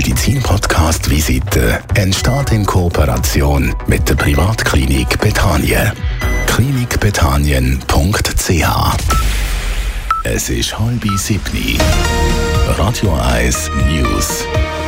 Medizin-Podcast-Visite entsteht in Kooperation mit der Privatklinik Bethanien. klinikbethanien.ch. Es ist 6:30. Radio 1 News.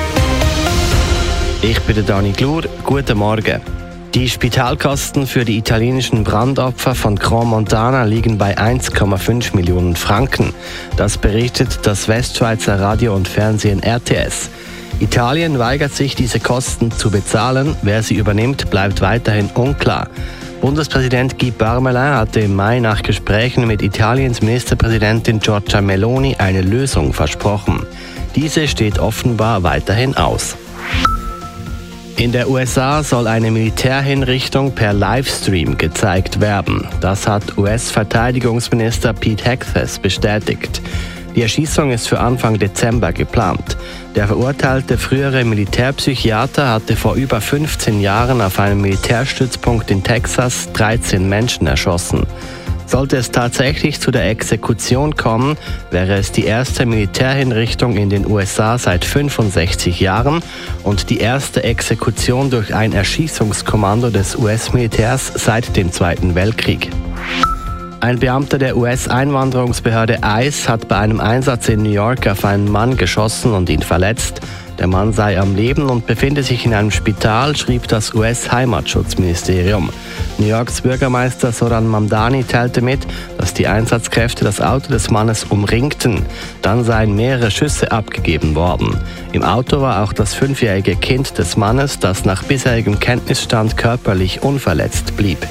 Ich bin der Dani Glur. Guten Morgen. Die Spitalkosten für die italienischen Brandopfer von Grand Montana liegen bei 1,5 Millionen Franken. Das berichtet das Westschweizer Radio und Fernsehen RTS. Italien weigert sich, diese Kosten zu bezahlen. Wer sie übernimmt, bleibt weiterhin unklar. Bundespräsident Guy Parmelin hatte im Mai nach Gesprächen mit Italiens Ministerpräsidentin Giorgia Meloni eine Lösung versprochen. Diese steht offenbar weiterhin aus. In der USA soll eine Militärhinrichtung per Livestream gezeigt werden. Das hat US-Verteidigungsminister Pete Hegseth bestätigt. Die Erschießung ist für Anfang Dezember geplant. Der verurteilte frühere Militärpsychiater hatte vor über 15 Jahren auf einem Militärstützpunkt in Texas 13 Menschen erschossen. Sollte es tatsächlich zu der Exekution kommen, wäre es die erste Militärhinrichtung in den USA seit 65 Jahren und die erste Exekution durch ein Erschießungskommando des US-Militärs seit dem Zweiten Weltkrieg. Ein Beamter der US-Einwanderungsbehörde ICE hat bei einem Einsatz in New York auf einen Mann geschossen und ihn verletzt. Der Mann sei am Leben und befinde sich in einem Spital, schrieb das US-Heimatschutzministerium. New Yorks Bürgermeister Zoran Mamdani teilte mit, dass die Einsatzkräfte das Auto des Mannes umringten. Dann seien mehrere Schüsse abgegeben worden. Im Auto war auch das 5-jährige Kind des Mannes, das nach bisherigem Kenntnisstand körperlich unverletzt blieb.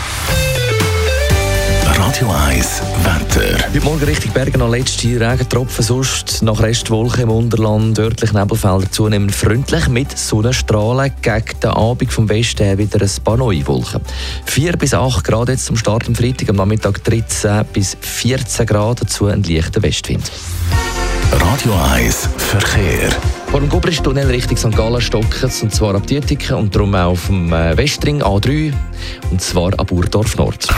Radio 1 Wetter. Heute Morgen Richtung Bergen noch letzte Regentropfen, sonst nach Restwolken im Unterland, örtlich Nebelfelder zunehmend freundlich mit Sonnenstrahlen. Gegen den Abend vom Westen her wieder ein paar neue Wolken. 4 bis 8 Grad jetzt zum Start am Freitag, am Nachmittag 13 bis 14 Grad, dazu ein leichter Westwind. Radio 1 Verkehr. Vor dem Gubristunnel Richtung St. Gallen stocken, und zwar ab Dietiken und darum auch auf dem Westring A3, und zwar ab Urdorf Nord.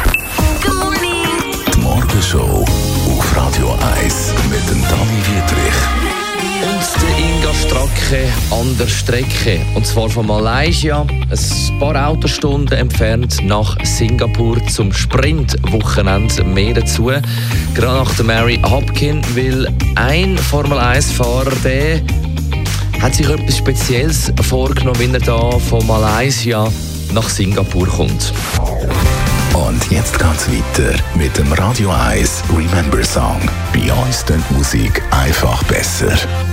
Morgenshow auf Radio 1 mit dem Dani Wietrich. Und der Inga Stracke an der Strecke. Und zwar von Malaysia, ein paar Autostunden entfernt nach Singapur zum Sprintwochenende. Mehr dazu. Gerade nach der Mary Hopkin, weil ein Formel-1-Fahrer, der hat sich etwas Spezielles vorgenommen, wenn er da von Malaysia nach Singapur kommt. Und jetzt geht's weiter mit dem Radio 1 Remember Song. Bei uns klingt Musik einfach besser.